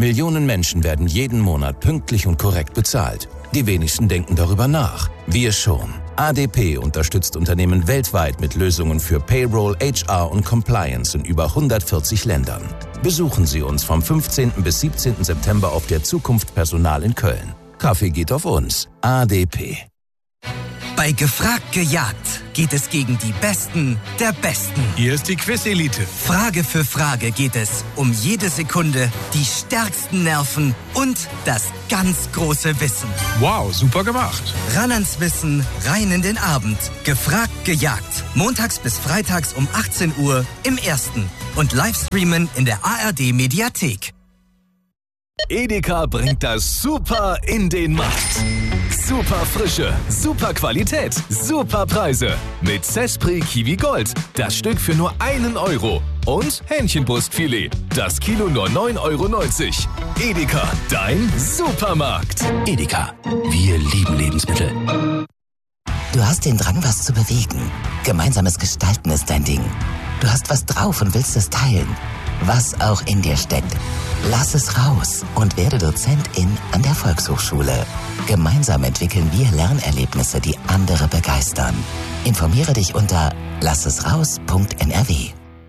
Millionen Menschen werden jeden Monat pünktlich und korrekt bezahlt. Die wenigsten denken darüber nach. Wir schon. ADP unterstützt Unternehmen weltweit mit Lösungen für Payroll, HR und Compliance in über 140 Ländern. Besuchen Sie uns vom 15. bis 17. September auf der Zukunft Personal in Köln. Kaffee geht auf uns. ADP. Bei Gefragt gejagt geht es gegen die Besten der Besten. Hier ist die Quiz-Elite. Frage für Frage geht es um jede Sekunde, die stärksten Nerven und das ganz große Wissen. Wow, super gemacht. Ran ans Wissen, rein in den Abend. Gefragt gejagt. Montags bis freitags um 18 Uhr im Ersten. Und Livestreamen in der ARD-Mediathek. Edeka bringt das Super in den Markt. Super Frische, super Qualität, super Preise. Mit Cespri Kiwi Gold. Das Stück für nur 1 Euro. Und Hähnchenbrustfilet. Das Kilo nur 9,90 Euro. Edeka, dein Supermarkt. Edeka, wir lieben Lebensmittel. Du hast den Drang, was zu bewegen. Gemeinsames Gestalten ist dein Ding. Du hast was drauf und willst es teilen. Was auch in dir steckt. Lass es raus und werde Dozentin an der Volkshochschule. Gemeinsam entwickeln wir Lernerlebnisse, die andere begeistern. Informiere dich unter lassesraus.nrw.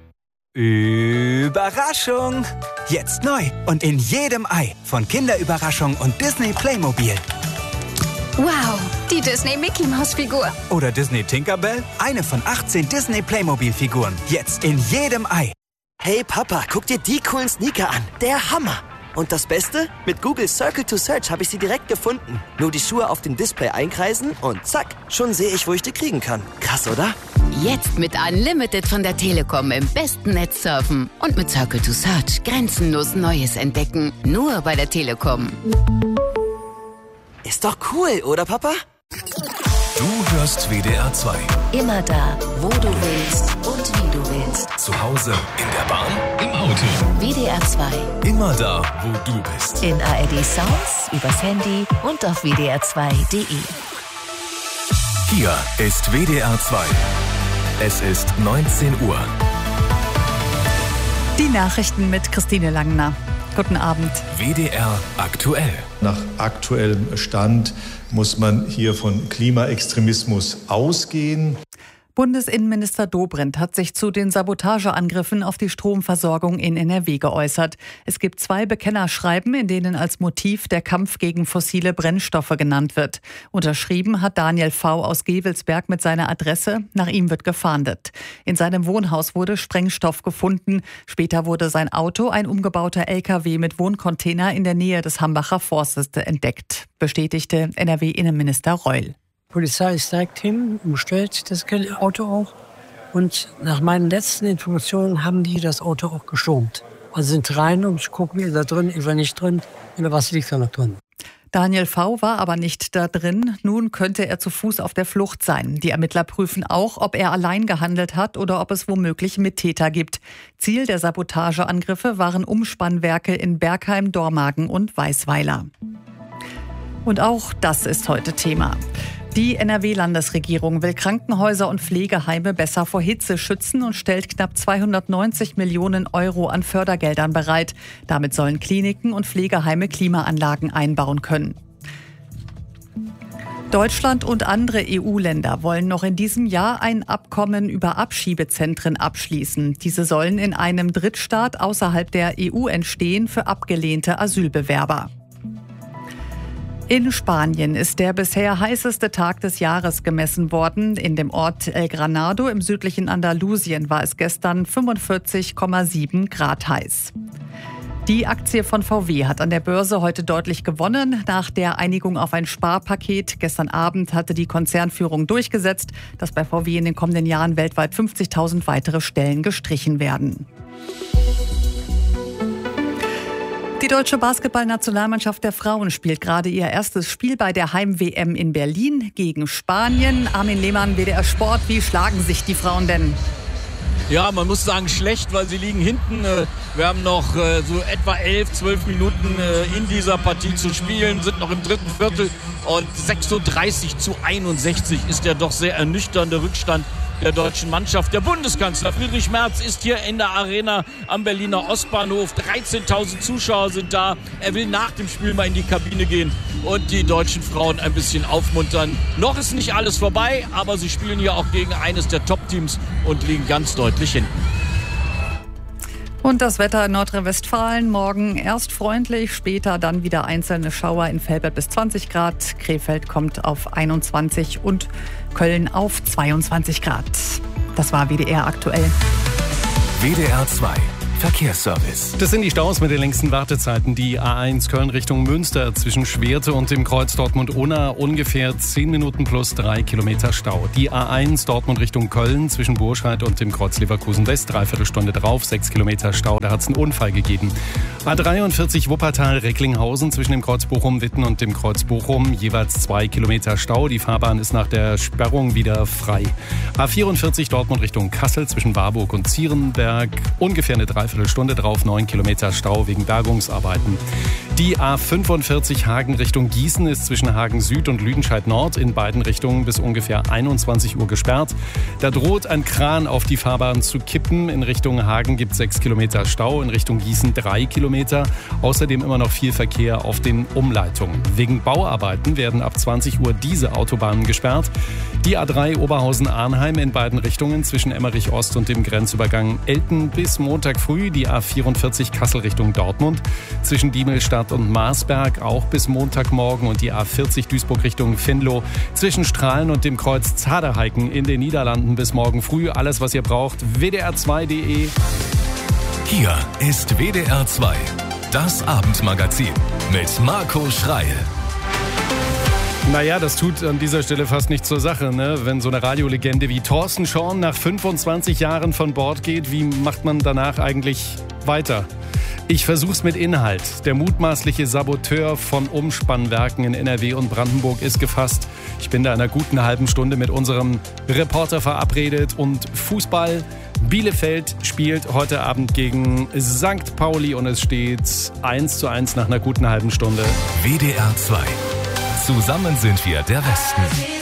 Überraschung! Jetzt neu und in jedem Ei von Kinderüberraschung und Disney Playmobil. Wow, die Disney Mickey Maus Figur. Oder Disney Tinkerbell, eine von 18 Disney Playmobil Figuren. Jetzt in jedem Ei. Hey Papa, guck dir die coolen Sneaker an. Der Hammer. Und das Beste? Mit Google Circle to Search habe ich sie direkt gefunden. Nur die Schuhe auf dem Display einkreisen und zack, schon sehe ich, wo ich die kriegen kann. Krass, oder? Jetzt mit Unlimited von der Telekom im besten Netz surfen und mit Circle to Search grenzenlos Neues entdecken. Nur bei der Telekom. Ist doch cool, oder Papa? Du hörst WDR 2. Immer da, wo du willst und wie du willst. Zu Hause, in der Bahn, im Auto. WDR 2. Immer da, wo du bist. In ARD Sounds, übers Handy und auf wdr2.de. Hier ist WDR 2. Es ist 19 Uhr. Die Nachrichten mit Christine Langner. Guten Abend. WDR aktuell. Nach aktuellem Stand muss man hier von Klimaextremismus ausgehen. Bundesinnenminister Dobrindt hat sich zu den Sabotageangriffen auf die Stromversorgung in NRW geäußert. Es gibt 2 Bekennerschreiben, in denen als Motiv der Kampf gegen fossile Brennstoffe genannt wird. Unterschrieben hat Daniel V. aus Gevelsberg mit seiner Adresse. Nach ihm wird gefahndet. In seinem Wohnhaus wurde Sprengstoff gefunden. Später wurde sein Auto, ein umgebauter LKW mit Wohncontainer, in der Nähe des Hambacher Forstes entdeckt, bestätigte NRW-Innenminister Reul. Die Polizei ist direkt hin, umstellt das Auto auch. Und nach meinen letzten Informationen haben die das Auto auch gestürmt. Also sind rein, um zu gucken, ist er drin, ist er nicht drin, oder was liegt da noch drin. Daniel V. war aber nicht da drin. Nun könnte er zu Fuß auf der Flucht sein. Die Ermittler prüfen auch, ob er allein gehandelt hat oder ob es womöglich Mittäter gibt. Ziel der Sabotageangriffe waren Umspannwerke in Bergheim, Dormagen und Weißweiler. Und auch das ist heute Thema. Die NRW-Landesregierung will Krankenhäuser und Pflegeheime besser vor Hitze schützen und stellt knapp 290 Millionen Euro an Fördergeldern bereit. Damit sollen Kliniken und Pflegeheime Klimaanlagen einbauen können. Deutschland und andere EU-Länder wollen noch in diesem Jahr ein Abkommen über Abschiebezentren abschließen. Diese sollen in einem Drittstaat außerhalb der EU entstehen für abgelehnte Asylbewerber. In Spanien ist der bisher heißeste Tag des Jahres gemessen worden. In dem Ort El Granado im südlichen Andalusien war es gestern 45,7 Grad heiß. Die Aktie von VW hat an der Börse heute deutlich gewonnen. Nach der Einigung auf ein Sparpaket gestern Abend hatte die Konzernführung durchgesetzt, dass bei VW in den kommenden Jahren weltweit 50.000 weitere Stellen gestrichen werden. Die deutsche Basketballnationalmannschaft der Frauen spielt gerade ihr erstes Spiel bei der Heim-WM in Berlin gegen Spanien. Armin Lehmann, WDR Sport, wie schlagen sich die Frauen denn? Ja, man muss sagen schlecht, weil sie liegen hinten. Wir haben noch so etwa 11-12 Minuten in dieser Partie zu spielen, sind noch im dritten Viertel und 36-61 ist der doch sehr ernüchternde Rückstand der deutschen Mannschaft. Der Bundeskanzler Friedrich Merz ist hier in der Arena am Berliner Ostbahnhof. 13.000 Zuschauer sind da. Er will nach dem Spiel mal in die Kabine gehen und die deutschen Frauen ein bisschen aufmuntern. Noch ist nicht alles vorbei, aber sie spielen hier auch gegen eines der Top-Teams und liegen ganz deutlich hinten. Und das Wetter in Nordrhein-Westfalen morgen erst freundlich, später dann wieder einzelne Schauer, in Velbert bis 20 Grad, Krefeld kommt auf 21 und Köln auf 22 Grad. Das war WDR aktuell. WDR 2 Verkehrsservice. Das sind die Staus mit den längsten Wartezeiten. Die A1 Köln Richtung Münster zwischen Schwerte und dem Kreuz Dortmund-Unna ungefähr 10 Minuten plus 3 Kilometer Stau. Die A1 Dortmund Richtung Köln zwischen Burscheid und dem Kreuz Leverkusen-West, dreiviertel Stunde drauf, 6 Kilometer Stau. Da hat es einen Unfall gegeben. A43 Wuppertal-Recklinghausen zwischen dem Kreuz Bochum-Witten und dem Kreuz Bochum, jeweils 2 Kilometer Stau. Die Fahrbahn ist nach der Sperrung wieder frei. A44 Dortmund Richtung Kassel zwischen Warburg und Zierenberg, ungefähr eine Dreiviertelstunde drauf, 9 Kilometer Stau wegen Bergungsarbeiten. Die A45 Hagen Richtung Gießen ist zwischen Hagen Süd und Lüdenscheid Nord in beiden Richtungen bis ungefähr 21 Uhr gesperrt. Da droht ein Kran auf die Fahrbahn zu kippen. In Richtung Hagen gibt es 6 Kilometer Stau, in Richtung Gießen 3 Kilometer. Außerdem immer noch viel Verkehr auf den Umleitungen. Wegen Bauarbeiten werden ab 20 Uhr diese Autobahnen gesperrt. Die A3 Oberhausen-Arnheim in beiden Richtungen zwischen Emmerich Ost und dem Grenzübergang Elten bis Montag früh. Die A44 Kassel Richtung Dortmund zwischen Diemelstadt und Marsberg auch bis Montagmorgen. Und die A40 Duisburg Richtung Venlo zwischen Strahlen und dem Kreuz Zaderheiken in den Niederlanden bis morgen früh. Alles, was ihr braucht, wdr2.de. Hier ist WDR 2, das Abendmagazin mit Marco Schreil. Naja, das tut an dieser Stelle fast nichts zur Sache, ne? Wenn so eine Radiolegende wie Thorsten Schorn nach 25 Jahren von Bord geht, wie macht man danach eigentlich weiter? Ich versuch's mit Inhalt. Der mutmaßliche Saboteur von Umspannwerken in NRW und Brandenburg ist gefasst. Ich bin da in einer guten halben Stunde mit unserem Reporter verabredet. Und Fußball. Bielefeld spielt heute Abend gegen St. Pauli und es steht 1:1 nach einer guten halben Stunde. WDR 2. Zusammen sind wir der Westen.